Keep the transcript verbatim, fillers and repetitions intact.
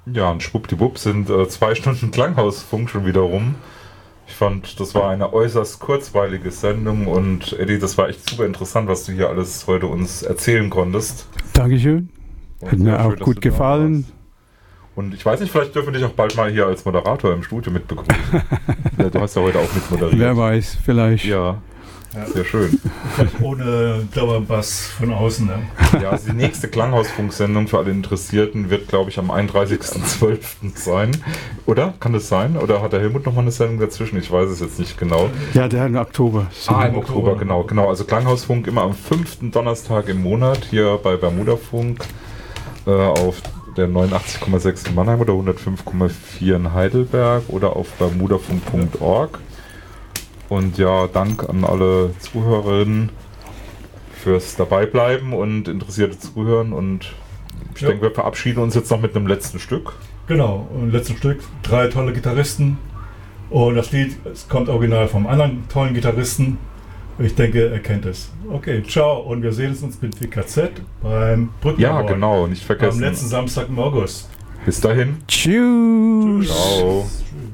Ja, und schwuppdiwupp sind äh, zwei Stunden Klanghausfunk schon wieder rum. Ich fand, das war eine äußerst kurzweilige Sendung und Eddie, das war echt super interessant, was du hier alles heute uns erzählen konntest. Dankeschön. Und Hat mir sehr auch schön, dass gut du da gefallen. warst. Und ich weiß nicht, vielleicht dürfen wir dich auch bald mal hier als Moderator im Studio mit begrüßen. Ja, du hast ja heute auch mit moderiert. Wer weiß, vielleicht. Ja, Ja. sehr schön. Ohne Dauerbass von außen. Ne? Ja, also die nächste Klanghausfunksendung für alle Interessierten wird, glaube ich, am einunddreißigsten zwölften sein. Oder? Kann das sein? Oder hat der Helmut nochmal eine Sendung dazwischen? Ich weiß es jetzt nicht genau. Ja, der im Oktober. Ah, im Oktober, genau. genau. Also Klanghausfunk immer am fünften Donnerstag im Monat hier bei Bermudafunk äh, auf der neunundachtzig Komma sechs in Mannheim oder hundertfünf Komma vier in Heidelberg oder auf bermudafunk punkt org. Und ja, Dank an alle Zuhörerinnen fürs Dabeibleiben und interessierte Zuhören. Und ich Ja. denke, wir verabschieden uns jetzt noch mit einem letzten Stück. Genau, und letztes Stück, drei tolle Gitarristen. Und das Lied es kommt original vom anderen tollen Gitarristen. Ich denke, er kennt es. Okay, ciao. Und wir sehen uns mit W K Z beim Brücken. Ja, genau, nicht Am vergessen. letzten Samstag im August. Bis dahin. Tschüss. Ciao. Tschüss.